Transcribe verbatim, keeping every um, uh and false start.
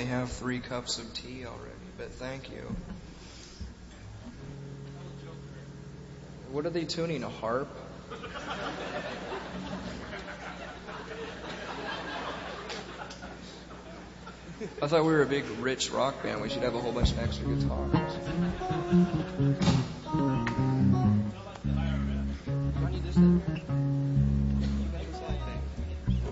only have three cups of tea already, but thank you. What are they tuning, a harp? I thought we were a big, rich rock band. We should have a whole bunch of extra guitars. Do I need this in here?